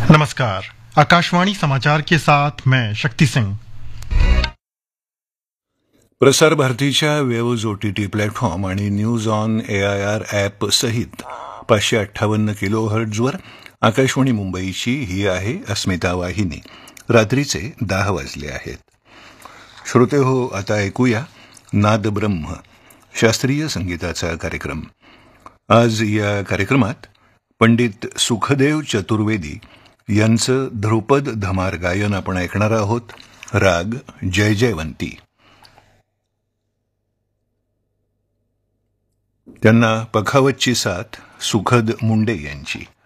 नमस्कार। आकाशवाणी समाचार के साथ मैं शक्ति सिंह। प्रसार भारतीच्या वेव्ज OTT प्लॅटफॉर्म आणि न्यूज ऑन AIR ॲप सहित 558 किलोहर्ट्झवर आकाशवाणी मुंबईची ही आहे अस्मिता वाहिनी। रात्रीचे 10 वाजले आहेत। श्रोते हो, आता ऐकूया नाद ब्रह्म शास्त्रीय संगीताचा कार्यक्रम। आज या कार्यक्रमात पंडित सुखदेव चतुर्वेदी यांचं ध्रुपद धमार गायन आपण ऐकणार आहोत। राग जय जयवंती। त्यांना पखावतची साथ सुखद मुंडे यांची।